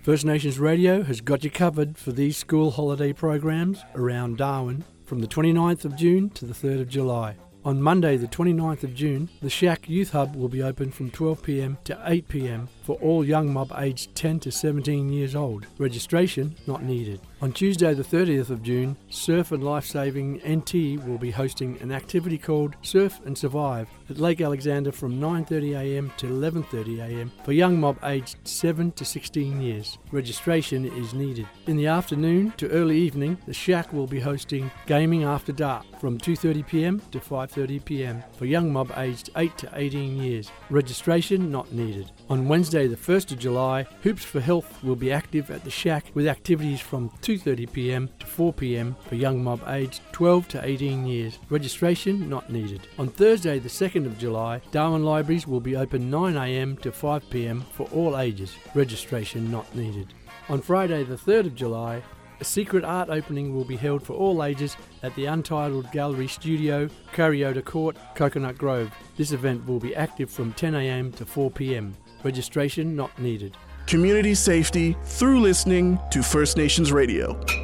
First Nations Radio has got you covered for these school holiday programs around Darwin from the 29th of June to the 3rd of July. On Monday the 29th of June, the Shack Youth Hub will be open from 12 p.m. to 8 p.m. for all young mob aged 10 to 17 years old. Registration not needed. On Tuesday the 30th of June, Surf and Lifesaving NT will be hosting an activity called Surf and Survive at Lake Alexander from 9:30am to 11:30am for young mob aged 7 to 16 years. Registration is needed. In the afternoon to early evening, the Shack will be hosting Gaming After Dark from 2:30pm to 5:30pm for young mob aged 8 to 18 years. Registration not needed. On Wednesday the 1st of July, Hoops for Health will be active at the Shack with activities from 2:30pm to 4pm for young mob aged 12 to 18 years. Registration not needed. On Thursday the 2nd of July, Darwin Libraries will be open 9am to 5pm for all ages. Registration not needed. On Friday the 3rd of July, a secret art opening will be held for all ages at the Untitled Gallery Studio, Cariota Court, Coconut Grove. This event will be active from 10am to 4pm. Registration not needed. Community safety through listening to First Nations Radio.